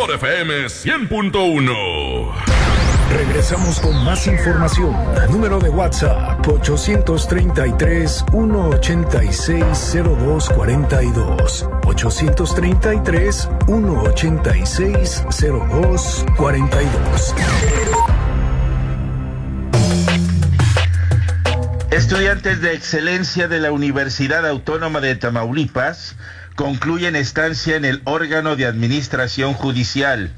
Mejor FM 100.1. Regresamos con más información. Número de WhatsApp 833-186-0242. 833-186-0242. Estudiantes de excelencia de la Universidad Autónoma de Tamaulipas concluyen estancia en el órgano de administración judicial.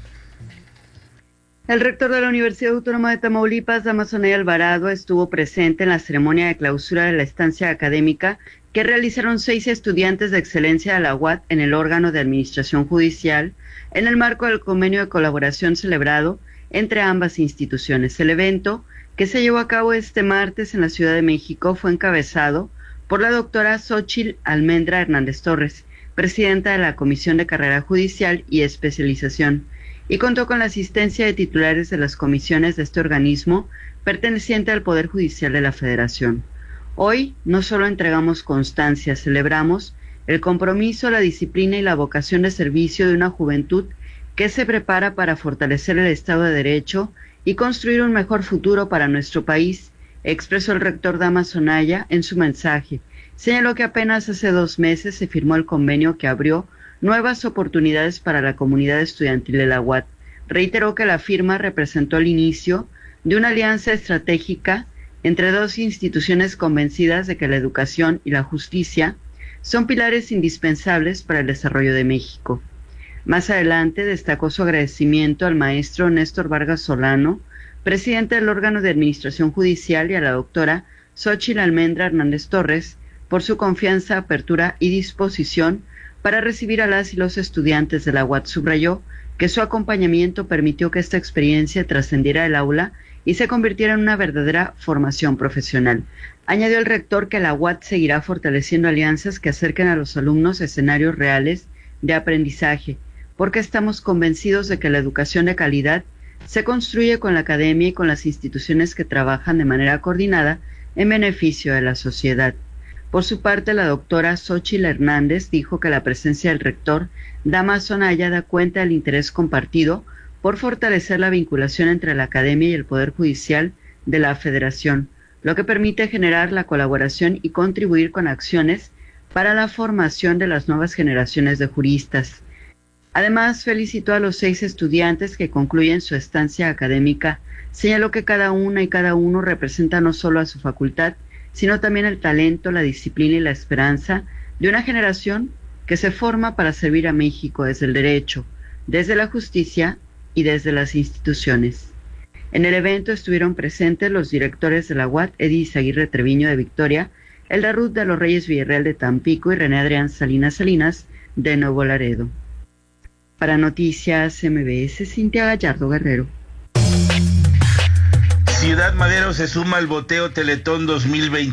El rector de la Universidad Autónoma de Tamaulipas, Dámaso Anaya Alvarado, estuvo presente en la ceremonia de clausura de la estancia académica que realizaron 6 estudiantes de excelencia de la UAT en el órgano de administración judicial en el marco del convenio de colaboración celebrado entre ambas instituciones. El evento, que se llevó a cabo este martes en la Ciudad de México, fue encabezado por la doctora Xóchitl Almendra Hernández Torres, presidenta de la Comisión de Carrera Judicial y Especialización, y contó con la asistencia de titulares de las comisiones de este organismo perteneciente al Poder Judicial de la Federación. Hoy no solo entregamos constancia, celebramos el compromiso, la disciplina y la vocación de servicio de una juventud que se prepara para fortalecer el Estado de Derecho y construir un mejor futuro para nuestro país, expresó el rector Dámaso Anaya en su mensaje. Señaló que apenas hace 2 meses se firmó el convenio que abrió nuevas oportunidades para la comunidad estudiantil de la UAT. Reiteró que la firma representó el inicio de una alianza estratégica entre 2 instituciones convencidas de que la educación y la justicia son pilares indispensables para el desarrollo de México. Más adelante destacó su agradecimiento al maestro Néstor Vargas Solano, presidente del órgano de administración judicial, y a la doctora Xóchitl Almendra Hernández Torres por su confianza, apertura y disposición para recibir a las y los estudiantes de la UAT. Subrayó que su acompañamiento permitió que esta experiencia trascendiera el aula y se convirtiera en una verdadera formación profesional. Añadió el rector que la UAT seguirá fortaleciendo alianzas que acerquen a los alumnos a escenarios reales de aprendizaje, porque estamos convencidos de que la educación de calidad se construye con la academia y con las instituciones que trabajan de manera coordinada en beneficio de la sociedad. Por su parte, la doctora Xóchitl Hernández dijo que la presencia del rector Dámaso Anaya da cuenta del interés compartido por fortalecer la vinculación entre la academia y el Poder Judicial de la Federación, lo que permite generar la colaboración y contribuir con acciones para la formación de las nuevas generaciones de juristas. Además, felicitó a los 6 estudiantes que concluyen su estancia académica. Señaló que cada una y cada uno representa no solo a su facultad, sino también el talento, la disciplina y la esperanza de una generación que se forma para servir a México desde el derecho, desde la justicia y desde las instituciones. En el evento estuvieron presentes los directores de la UAT, Edith Aguirre Treviño de Victoria, Elda Ruth de los Reyes Villarreal de Tampico y René Adrián Salinas de Nuevo Laredo. Para Noticias MBS, Cintia Gallardo Guerrero. Ciudad Madero se suma al boteo Teletón 2020.